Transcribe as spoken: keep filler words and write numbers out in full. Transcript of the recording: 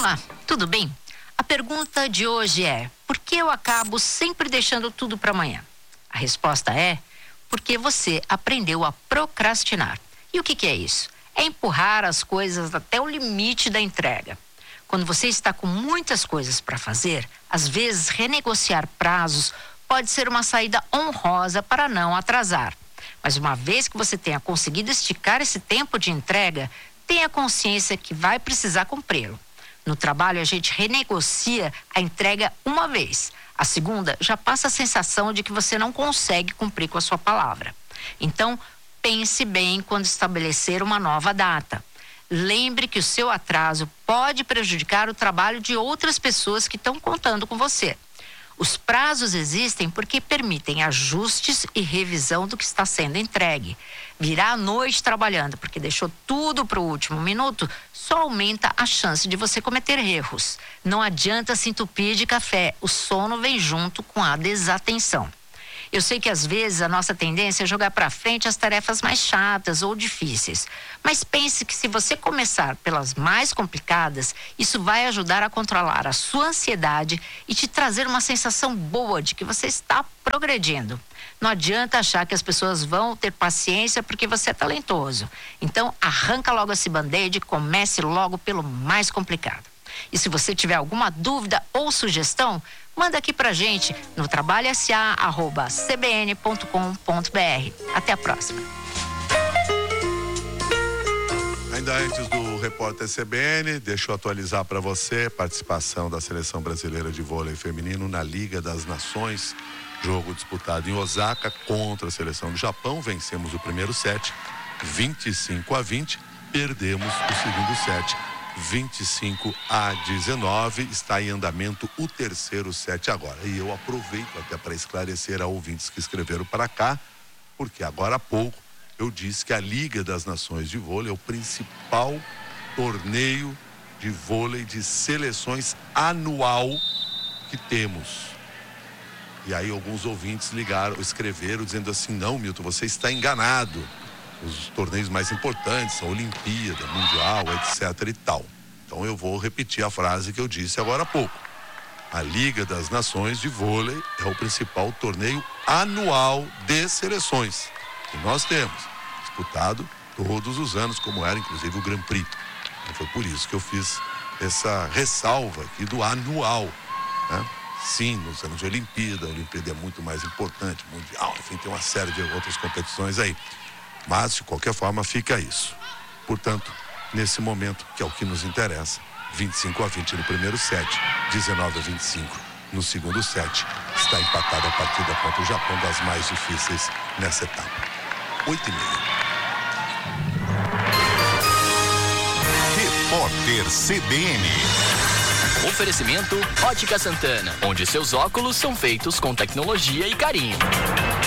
Olá, tudo bem? A pergunta de hoje é: por que eu acabo sempre deixando tudo para amanhã? A resposta é: porque você aprendeu a procrastinar. E o que, que é isso? É empurrar as coisas até o limite da entrega. Quando você está com muitas coisas para fazer, às vezes renegociar prazos pode ser uma saída honrosa para não atrasar. Mas uma vez que você tenha conseguido esticar esse tempo de entrega, tenha consciência que vai precisar cumpri-lo. No trabalho, a gente renegocia a entrega uma vez. A segunda já passa a sensação de que você não consegue cumprir com a sua palavra. Então, pense bem quando estabelecer uma nova data. Lembre que o seu atraso pode prejudicar o trabalho de outras pessoas que estão contando com você. Os prazos existem porque permitem ajustes e revisão do que está sendo entregue. Virar à noite trabalhando porque deixou tudo para o último minuto só aumenta a chance de você cometer erros. Não adianta se entupir de café, o sono vem junto com a desatenção. Eu sei que às vezes a nossa tendência é jogar para frente as tarefas mais chatas ou difíceis. Mas pense que se você começar pelas mais complicadas, isso vai ajudar a controlar a sua ansiedade e te trazer uma sensação boa de que você está progredindo. Não adianta achar que as pessoas vão ter paciência porque você é talentoso. Então, arranca logo esse band-aid e comece logo pelo mais complicado. E se você tiver alguma dúvida ou sugestão, manda aqui pra gente no trabalho s a arroba c b n ponto com ponto b r. Até a próxima. Ainda antes do repórter C B N, deixa eu atualizar para você a participação da Seleção Brasileira de Vôlei Feminino na Liga das Nações. Jogo disputado em Osaka contra a Seleção do Japão. Vencemos o primeiro set, vinte e cinco a vinte. Perdemos o segundo set, vinte e cinco a dezenove. Está em andamento o terceiro set agora. E eu aproveito até para esclarecer a ouvintes que escreveram para cá, porque agora há pouco eu disse que a Liga das Nações de Vôlei é o principal torneio de vôlei de seleções anual que temos. E aí alguns ouvintes ligaram, escreveram dizendo assim: não, Milton, você está enganado. Os torneios mais importantes são Olimpíada, Mundial, etc e tal. Então eu vou repetir a frase que eu disse agora há pouco. A Liga das Nações de Vôlei é o principal torneio anual de seleções que nós temos, disputado todos os anos, como era inclusive o Grand Prix. Então foi por isso que eu fiz essa ressalva aqui do anual, né? Sim, nos anos de Olimpíada, a Olimpíada é muito mais importante, Mundial, enfim, tem uma série de outras competições aí. Mas, de qualquer forma, fica isso. Portanto, nesse momento, que é o que nos interessa, vinte e cinco a vinte no primeiro set, dezenove a vinte e cinco no segundo set. Está empatada a partida contra o Japão, das mais difíceis nessa etapa. oito e meia. Repórter C B N. Oferecimento Ótica Santana, onde seus óculos são feitos com tecnologia e carinho.